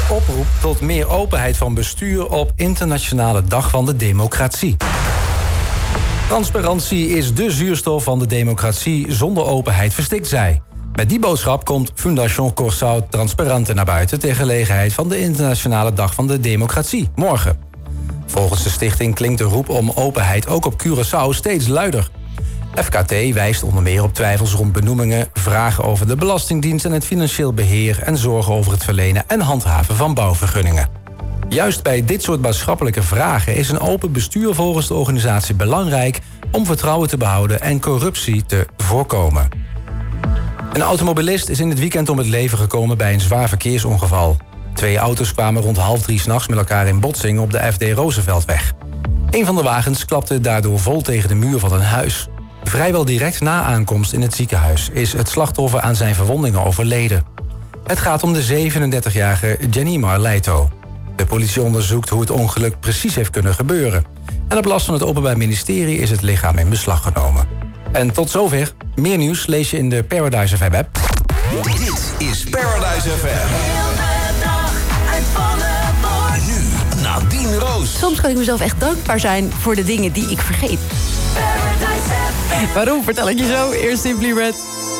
Oproep tot meer openheid van bestuur op Internationale Dag van de Democratie. Transparantie is dé zuurstof van de democratie. Zonder openheid verstikt zij. Met die boodschap komt Fundación Curaçao Transparente naar buiten ter gelegenheid van de Internationale Dag van de Democratie, morgen. Volgens de stichting klinkt de roep om openheid ook op Curaçao steeds luider. FKT wijst onder meer op twijfels rond benoemingen, vragen over de Belastingdienst en het financieel beheer en zorgen over het verlenen en handhaven van bouwvergunningen. Juist bij dit soort maatschappelijke vragen is een open bestuur volgens de organisatie belangrijk om vertrouwen te behouden en corruptie te voorkomen. Een automobilist is in het weekend om het leven gekomen bij een zwaar verkeersongeval. 2 auto's kwamen rond 2:30 s'nachts met elkaar in botsing op de FD Rooseveltweg. Een van de wagens klapte daardoor vol tegen de muur van een huis. Vrijwel direct na aankomst in het ziekenhuis is het slachtoffer aan zijn verwondingen overleden. Het gaat om de 37-jarige Jenimar Leito. De politie onderzoekt hoe het ongeluk precies heeft kunnen gebeuren. En op last van het Openbaar Ministerie is het lichaam in beslag genomen. En tot zover. Meer nieuws lees je in de Paradise FM app. Dit is Paradise FM. Nu Nadine Roos. Soms kan ik mezelf echt dankbaar zijn voor de dingen die ik vergeet. Waarom? Vertel ik je zo. Eerst Simply Red.